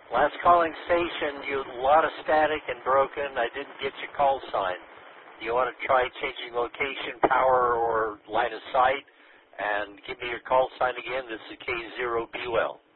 Last calling station, you had a lot of static and broken. I didn't get your call sign. You want to try changing location, power, or line of sight, and give me your call sign again. This is K0BUL.